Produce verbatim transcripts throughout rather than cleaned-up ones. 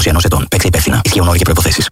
ενός ετών. Παίξε υπεύθυνα. Ισχύουν όροι και προϋποθέσεις.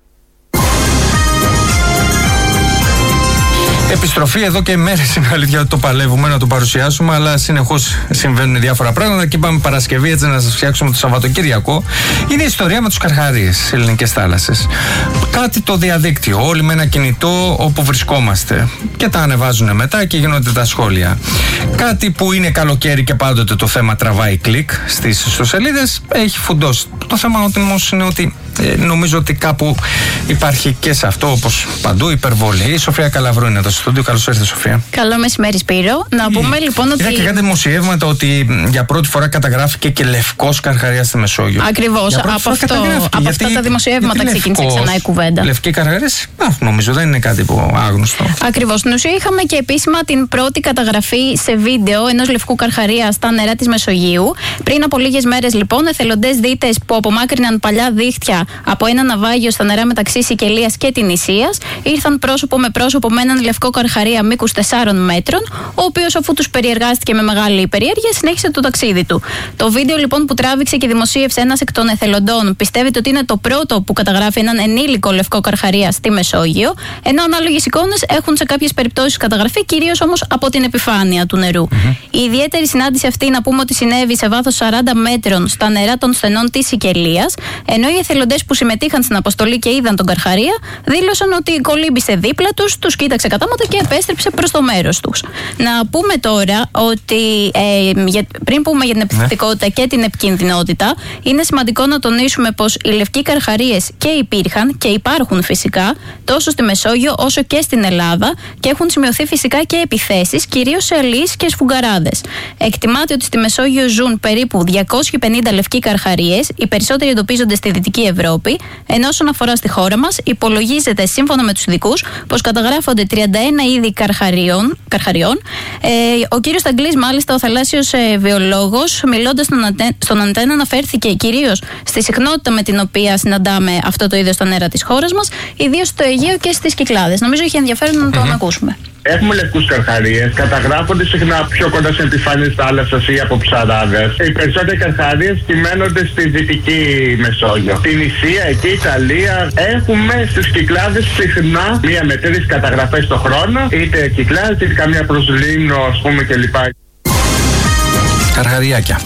Επιστροφή εδώ και μέρες είναι αλήθεια ότι το παλεύουμε να το παρουσιάσουμε, αλλά συνεχώς συμβαίνουν διάφορα πράγματα και είπαμε Παρασκευή έτσι να σας φτιάξουμε το Σαββατοκύριακο. Είναι η ιστορία με τους καρχαρίες στις ελληνικές θάλασσες. Κάτι το διαδίκτυο, όλοι με ένα κινητό όπου βρισκόμαστε και τα ανεβάζουν μετά και γίνονται τα σχόλια. Κάτι που είναι καλοκαίρι και πάντοτε το θέμα τραβάει κλικ στις ιστοσελίδες, έχει φουντώσει. Το θέμα όμως είναι ότι ε, νομίζω ότι κάπου υπάρχει και σε αυτό, όπως παντού, υπερβολή. Η Σοφία Καλαβρού είναι εδώ στο στούντιο. Καλώς ήρθατε, Σοφία. Καλό μεσημέρι, Σπύρο. Να mm. πούμε λοιπόν ότι. Είδα και κάτι δημοσιεύματα ότι για πρώτη φορά καταγράφηκε και λευκός καρχαρίας στη Μεσόγειο. Ακριβώς. Από, αυτό, από γιατί, αυτά τα δημοσιεύματα ξεκίνησε ξανά η κουβέντα. Λευκή καρχαρίες, νομίζω δεν είναι κάτι που άγνωστο. Ακριβώς. Στην ουσία είχαμε και επίσημα την πρώτη καταγραφή σε βίντεο ενός λευκού καρχαρία στα νερά της Μεσογείου. Πριν από λίγες μέρες, λοιπόν, εθελοντές δίτες που απομάκρυναν παλιά δίχτυα από ένα ναυάγιο στα νερά μεταξύ Σικελίας και Τινησίας ήρθαν πρόσωπο με πρόσωπο με έναν λευκό καρχαρία μήκους τεσσάρων μέτρων, ο οποίος, αφού τους περιεργάστηκε με μεγάλη περιέργεια, συνέχισε το ταξίδι του. Το βίντεο λοιπόν που τράβηξε και δημοσίευσε ένας εκ των εθελοντών πιστεύετε ότι είναι το πρώτο που καταγράφει έναν ενήλικο λευκό καρχαρία στη Μεσόγειο, ενώ ανάλογες εικόνες έχουν σε κάποιες περιπτώσεις καταγραφεί, κυρίως όμως από την επιφάνεια του νερού. Mm-hmm. Η ιδιαίτερη συνάντηση αυτή, να πούμε ότι συνέβη σε βάθος σαράντα μέτρων στα νερά των στενών της Σικελίας, ενώ οι εθελοντές που συμμετείχαν στην αποστολή και είδαν τον καρχαρία δήλωσαν ότι κολύμπησε δίπλα τους, τους κοίταξε κατάματα και επέστρεψε προς το μέρος τους. Να πούμε τώρα ότι ε, για, πριν πούμε για την επιθετικότητα ναι. και την επικινδυνότητα, είναι σημαντικό να τονίσουμε πως οι λευκοί καρχαρίες και υπήρχαν και υπάρχουν φυσικά τόσο στη Μεσόγειο όσο και στην Ελλάδα και έχουν σημειωθεί φυσικά και επιθέσεις, κυρίως σε αλείς και σφουγγαράδες. Εκτιμάται ότι στη Μεσόγειο ζουν περίπου διακόσιοι πενήντα λευκοί καρχαρίες, οι περισσότεροι εντοπίζονται στη Δυτική Ευρώπη, ενώ όσον αφορά στη χώρα μας, υπολογίζεται σύμφωνα με τους ειδικούς πως καταγράφονται τριάντα ένα είδη καρχαριών. καρχαριών. Ε, ο κύριος Σταγκλής, μάλιστα, ο θαλάσσιος ε, βιολόγος, μιλώντας στον, αντε, στον Αντένα, αναφέρθηκε κυρίως στη συχνότητα με την οποία συναντάμε αυτό το είδος στα νερά της χώρας μας, ιδίως στο Αιγαίο και στις Κυκλάδες. Νομίζω έχει ενδιαφέρον να τον mm-hmm. ακούσουμε. Έχουμε λευκούς καρχαρίες, καταγράφονται συχνά πιο κοντά στην επιφάνεια θάλασσας ή από ψαράδες. Οι περισσότεροι καρχαρίες κυμαίνονται στη Δυτική Μεσόγειο. Την Ισία, εκεί η Ιταλία, έχουμε στις Κυκλάδες συχνά μία με τρεις καταγραφές το χρόνο, είτε Κυκλάδες, είτε καμία προσλήνω, ας πούμε, κλπ. Καρχαριάκια.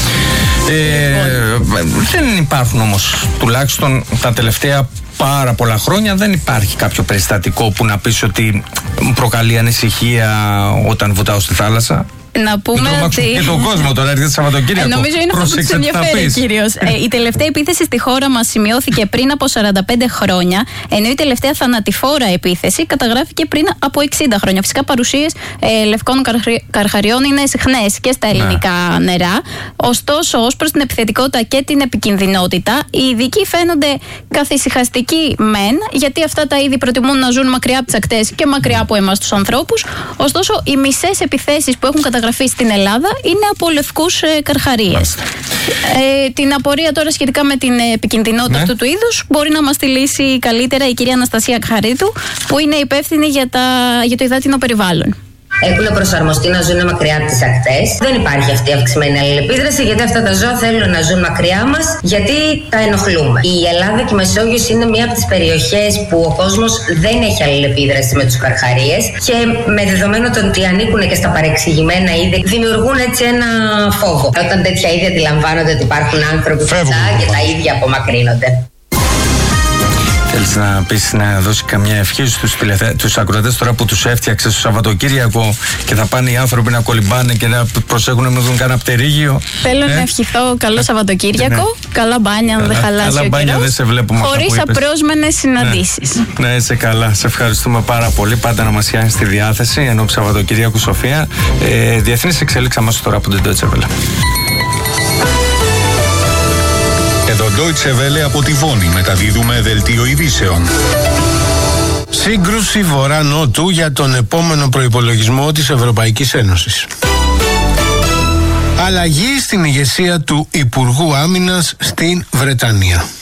Ε, δεν υπάρχουν όμως, τουλάχιστον τα τελευταία πάρα πολλά χρόνια, δεν υπάρχει κάποιο περιστατικό που να πεις ότι προκαλεί ανησυχία όταν βουτάω στη θάλασσα. Να πούμε ότι. Και τον κόσμο τώρα έρχεται Σαββατοκύριακο. Νομίζω είναι αυτό που τους ενδιαφέρει κυρίως. ε, η τελευταία επίθεση στη χώρα μας σημειώθηκε πριν από σαράντα πέντε χρόνια, ενώ η τελευταία θανατηφόρα επίθεση καταγράφηκε πριν από εξήντα χρόνια. Φυσικά, παρουσίες ε, λευκών καρχαρι... καρχαριών είναι συχνές και στα ελληνικά ναι. νερά. Ωστόσο, ως προς την επιθετικότητα και την επικινδυνότητα, οι ειδικοί φαίνονται καθησυχαστικοί μεν, γιατί αυτά τα είδη προτιμούν να ζουν μακριά από τις ακτές και μακριά από εμάς τους ανθρώπους. Ωστόσο, οι μισές επιθέσεις που έχουν καταγραφεί στην Ελλάδα είναι από λευκούς ε, καρχαρίες. Ε, την απορία τώρα σχετικά με την επικινδυνότητα ναι. αυτού του είδους μπορεί να μας τη λύσει καλύτερα η κυρία Αναστασία Καχαρίτου, που είναι υπεύθυνη για, τα, για το υδάτινο περιβάλλον. Έχουν προσαρμοστεί να ζουν μακριά από τις ακτές. Δεν υπάρχει αυτή η αυξημένη αλληλεπίδραση, γιατί αυτά τα ζώα θέλουν να ζουν μακριά μας, γιατί τα ενοχλούμε. Η Ελλάδα και η Μεσόγειος είναι μία από τις περιοχές που ο κόσμος δεν έχει αλληλεπίδραση με τους καρχαρίες και με δεδομένο το ότι ανήκουν και στα παρεξηγημένα είδη, δημιουργούν έτσι ένα φόβο. Όταν τέτοια είδη αντιλαμβάνονται ότι υπάρχουν άνθρωποι κοντά και τα ίδια απομακρύνονται. Θέλεις να πεις, να δώσει καμιά ευχή στους, τηλεθε... τους ακροατές τώρα που τους έφτιαξε στο Σαββατοκύριακο και θα πάνε οι άνθρωποι να κολυμπάνε και να προσέχουν να μην δουν κανένα πτερίγιο? Θέλω ε? να ευχηθώ καλό Σαββατοκύριακο, ναι. καλά μπάνια, αν δεν χαλάσει καλά ο μπάνια, δεν σε βλέπουμε χωρίς απρόσμενες συναντήσεις. Ναι, ναι, είσαι καλά. Σε ευχαριστούμε πάρα πολύ. Πάντα να μας πιάνεις τη διάθεση ενώ Σαββατοκύριακου, Σοφία. Ε, Διεθνής εξέλιξη αμέσως τώρα από την Deutsche Welle. Εδώ Deutsche Welle από τη Βόνη μεταδίδουμε δελτίο ειδήσεων. Σύγκρουση βορρά-νότου για τον επόμενο προϋπολογισμό της Ευρωπαϊκής Ένωσης. Αλλαγή στην ηγεσία του Υπουργού Άμυνας στην Βρετανία.